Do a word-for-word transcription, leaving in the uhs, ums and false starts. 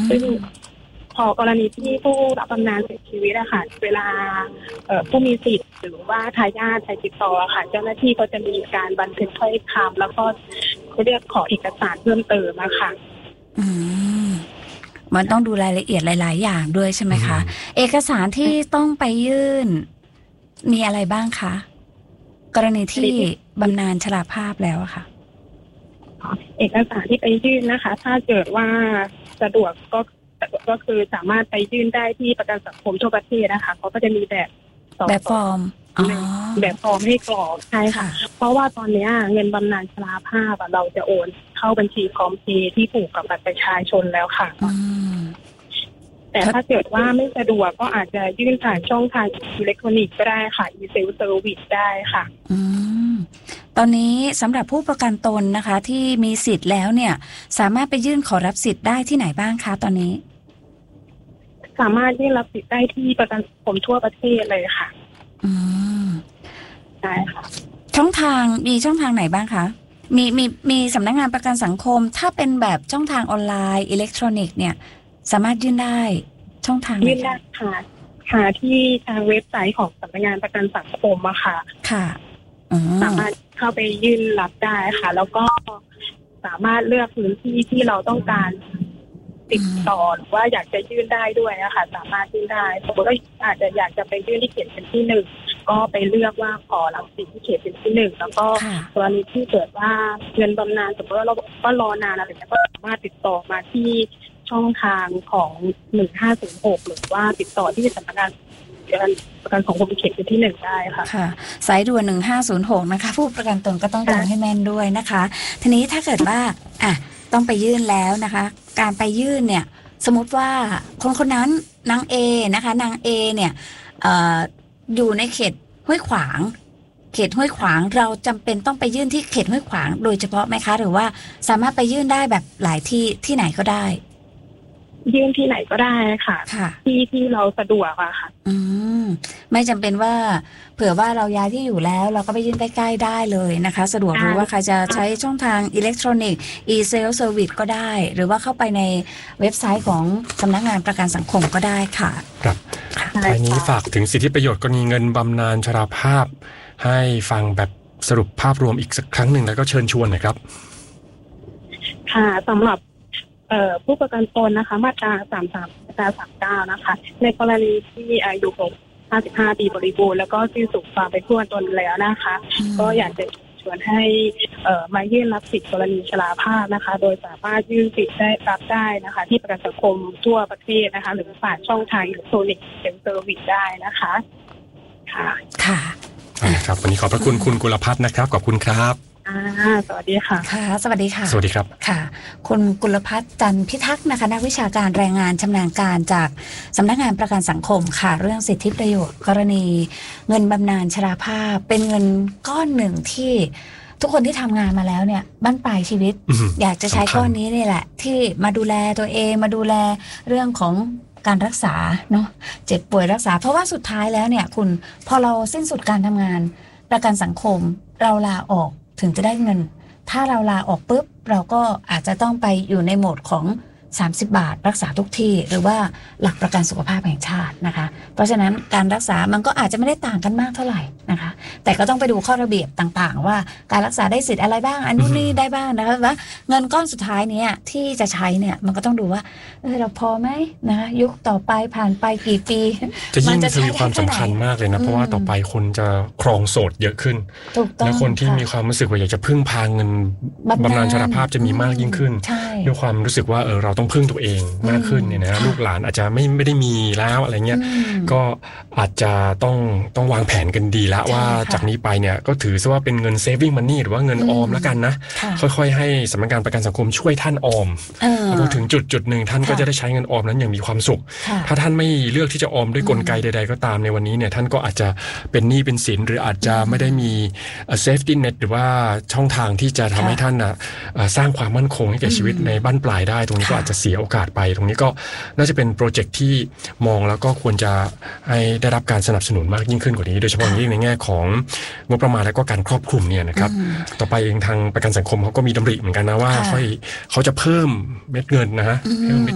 ซึ่งพอกรณีที่ผู้รับบำนาญเสียชีวิตอะค่ะเวลาผู้มีสิทธิ์หรือว่าทายาทใช้ติดต่อค่ะเจ้าหน้าที่ก็จะมีการบันทึกถ้อยคำแล้วก็เรียกขอเอกสารเพิ่มเติมอะค่ะอืมมันต้องดูรายละเอียดหลายๆอย่างด้วยใช่ไหมคะเอกสารที่ต้องไปยื่นมีอะไรบ้างคะกรณีที่บำนาญชราภาพแล้วอะค่ะเอกสารที่ไปยื่นนะคะถ้าเกิดว่าสะดวกก็ก็คือสามารถไปยื่นได้ที่ประกันสังคมทั่วประเทศนะคะเขาก็จะมีแบบแบบฟอร์มแบบฟอร์มให้กรอกใช่ค่ะเพราะว่าตอนนี้เงินบำนาญชราภาพเราจะโอนเข้าบัญชีพร้อมเพย์ที่ผูกกับบัตรประชาชนแล้วค่ะแต่ถ้าเกิดว่าไม่สะดวกก็อาจจะยื่นผ่านช่องทางอิเล็กทรอนิกส์ก็ได้ค่ะ e-self service ได้ค่ะอืมตอนนี้สำหรับผู้ประกันตนนะคะที่มีสิทธิ์แล้วเนี่ยสามารถไปยื่นขอรับสิทธิ์ได้ที่ไหนบ้างคะตอนนี้สามารถยื่นรับสิทธิ์ได้ที่ประกันสังคมทั่วประเทศเลยค่ะอืมใช่ค่ะช่องทางมีช่องทางไหนบ้างคะมีมีมีสำนักงานประกันสังคมถ้าเป็นแบบช่องทางออนไลน์อิเล็กทรอนิกส์เนี่ยสามารถยื่นได้ช่องทางยื่นได้ค่ะค่ะที่ทางเว็บไซต์ของสำนักงานประกันสังคมอะค่ะค่ะสามารถเข้าไปยื่นรับได้ค่ะแล้วก็สามารถเลือกพื้นที่ที่เราต้องการติดต่อหรือว่าอยากจะยื่นได้ด้วยนะคะสามารถยื่นได้สมมติว่าอาจจะอยากจะไปยื่นที่เขตเป็นที่หนึ่งก็ไปเลือกว่าขอรับสิทธิ์ที่เขตเป็นที่หนึ่งแล้วก็กรณีที่เกิดว่าเงินบำนาญสมมติว่าเราก็รอนานอะไรอย่างเงี้ยก็สามารถติดต่อมาที่ช่องทางของหนึ่งห้าศูนย์หกหรือว่าติดต่อที่สำนักงานประกันสังคมเขตเป็นที่หนึ่งได้ค่ะค่ะสายด่วนหนึ่งห้าศูนย์หกนะคะผู้ประกันตนก็ต้องจำให้แม่นด้วยนะคะทีนี้ถ้าเกิดว่าอ่ะต้องไปยื่นแล้วนะคะการไปยื่นเนี่ยสมมติว่าคนคนนั้นนางเอนะคะนางเอเนี่ยเอ่ออยู่ในเขตห้วยขวางเขตห้วยขวางเราจำเป็นต้องไปยื่นที่เขตห้วยขวางโดยเฉพาะไหมคะหรือว่าสามารถไปยื่นได้แบบหลายที่ที่ไหนก็ได้ยื่นที่ไหนก็ได้ค่ะที่ที่เราสะดวกอะค่ะอืมไม่จำเป็นว่าเผื่อว่าเราย้ายที่อยู่แล้วเราก็ไปยื่นใกล้ๆได้เลยนะคะสะดวกหรือว่าใครจะใช้ช่องทางอิเล็กทรอนิกส์ e-self service ก็ได้หรือว่าเข้าไปในเว็บไซต์ของสำนักงานประกันสังคมก็ได้ค่ะครับท้ายนี้ฝากถึงสิทธิประโยชน์กรณีเงินบำนาญชราภาพให้ฟังแบบสรุปภาพรวมอีกสักครั้งหนึ่งแล้วก็เชิญชวนหน่อยครับค่ะสำหรับผู้ประกันตนนะคะมาตราสามสิบสามมาตราสามสิบเก้านะคะในกรณีที่อายุครบห้าสิบห้าปีบริบูรณ์แล้วก็สิ้นสุดความเป็นผู้ประกันตนแล้วนะคะก็อยากจะชวนให้มายื่นรับสิทธิกรณีชราภาพนะคะโดยสามารถยื่นสิทธิได้รับได้นะคะที่ประกันสังคมทั่วประเทศนะคะหรือผ่านช่องทางอิเล็กทรอนิกส์เป็นเซอร์วิสได้นะคะค่ะค่ะครับวันนี้ขอบพระคุณคุณกุลภัทรนะครับขอบคุณครับอ่าสวัสดีค่ะค่ะสวัสดีค่ะสวัสดีครับค่ะคุณกุลภัทรจันทร์พิทักษ์นะคะนักวิชาการแรงงานชำนาญการจากสำนักงานประกันสังคมค่ะเรื่องสิทธิประโยชน์กรณีเงินบำนาญชราภาพเป็นเงินก้อนหนึ่งที่ทุกคนที่ทำงานมาแล้วเนี่ยบั้นปลายชีวิตอยากจะใช้ก้อนนี้นี่แหละที่มาดูแลตัวเองมาดูแลเรื่องของการรักษาเนาะเจ็บป่วยรักษาเพราะว่าสุดท้ายแล้วเนี่ยคุณพอเราสิ้นสุดการทำงานประกันสังคมเราลาออกถึงจะได้เงินถ้าเราลาออกปุ๊บเราก็อาจจะต้องไปอยู่ในโหมดของสามสิบบาทรักษาทุกที่หรือว่าหลักประกันสุขภาพแห่งชาตินะคะเพราะฉะนั้นการรักษามันก็อาจจะไม่ได้ต่างกันมากเท่าไหร่นะคะแต่ก็ต้องไปดูข้อระเบียบต่างๆว่าการรักษาได้สิทธิ์อะไรบ้างอันนู้นนี่ได้บ้างนะคะว่าเงินก้อนสุดท้ายนี้ที่จะใช้เนี่ยมันก็ต้องดูว่าเออเราพอไหมนะคะยุคต่อไปผ่านไปกี่ปีจะยิ่งทวีความสำคัญมากเลยนะเพราะว่าต่อไปคนจะครองโสดเยอะขึ้นและคนที่มีความรู้สึกว่าอยากจะพึ่งพาเงินบำนาญชราภาพจะมีมากยิ่งขึ้นด้วยความรู้สึกว่าเออเราต้องพึ่งตัวเองมากขึ้นเนี่ยนะลูกหลานอาจจะไม่ไม่ได้มีแล้วอะไรเงี้ยก็อาจจะต้องต้องวางแผนกันดีแล้วว่าจากนี้ไปเนี่ยก็ถือซะว่าเป็นเงิน saving money หรือว่าเงินออมแล้วกันนะค่อยๆให้สำนักงานประกันสังคมช่วยท่านออมพอถึงจุดจุดหนึ่งท่านก็จะได้ใช้เงินออมนั้นอย่างมีความสุขถ้าท่านไม่เลือกที่จะออมด้วยกลไกใดๆก็ตามในวันนี้เนี่ยท่านก็อาจจะเป็นหนี้เป็นสินหรืออาจจะไม่ได้มี safety net หรือว่าช่องทางที่จะทำให้ท่านสร้างความมั่นคงให้แก่ชีวิตในบั้นปลายได้ตรงนี้ก็อาจจะเสียโอกาสไปตรงนี้ก็น่าจะเป็นโปรเจกต์ที่มองแล้วก็ควรจะให้ได้รับการสนับสนุนมากยิ่งขึ้นกว่านี้โดยเฉพาะยิ่งในแง่ของงบประมาณและก็การครอบคลุมเนี่ยนะครับต่อไปเองทางประกันสังคมเขาก็มีดำริเหมือนกันนะว่าค่อยเขาจะเพิ่มเม็ดเงินนะฮะ